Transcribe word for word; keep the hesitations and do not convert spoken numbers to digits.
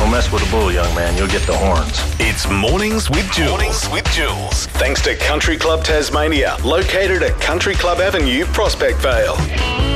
Don't mess with the bull, young man. You'll get the horns. It's Mornings with Jules. Mornings with Jules. Thanks to Country Club Tasmania, located at Country Club Avenue, Prospect Vale.